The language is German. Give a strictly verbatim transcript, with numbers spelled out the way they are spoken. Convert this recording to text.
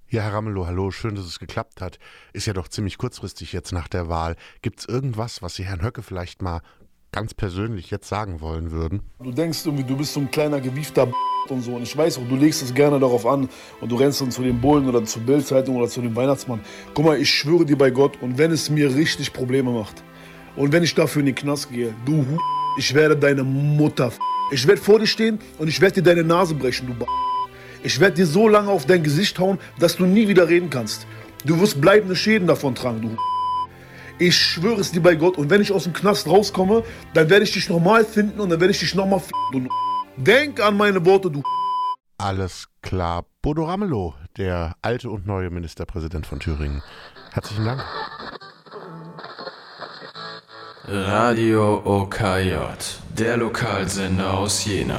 Ja, Herr Ramelow, hallo, schön, dass es geklappt hat. Ist ja doch ziemlich kurzfristig jetzt nach der Wahl. Gibt es irgendwas, was Sie Herrn Höcke vielleicht mal ganz persönlich jetzt sagen wollen würden? Du denkst irgendwie, du bist so ein kleiner gewiefter B und so. Und ich weiß auch, du legst es gerne darauf an und du rennst dann zu den Bullen oder zur Bild-Zeitung oder zu dem Weihnachtsmann. Guck mal, ich schwöre dir bei Gott, und wenn es mir richtig Probleme macht und wenn ich dafür in den Knast gehe, du Hu, ich werde deine Mutter f***. Ich werde vor dir stehen und ich werde dir deine Nase brechen, du B. Ich werde dir so lange auf dein Gesicht hauen, dass du nie wieder reden kannst. Du wirst bleibende Schäden davon tragen, du. Ich schwöre es dir bei Gott, und wenn ich aus dem Knast rauskomme, dann werde ich dich nochmal finden und dann werde ich dich nochmal f***, du. Denk an meine Worte, du. Alles klar. Bodo Ramelow, der alte und neue Ministerpräsident von Thüringen. Herzlichen Dank. Radio O K J, der Lokalsender aus Jena.